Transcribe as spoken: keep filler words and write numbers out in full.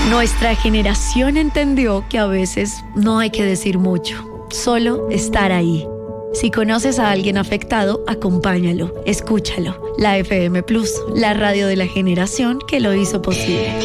Nuestra generación entendió que a veces no hay que decir mucho, solo estar ahí. Si conoces a alguien afectado, acompáñalo, escúchalo. La F M Plus, la radio de la generación que lo hizo posible.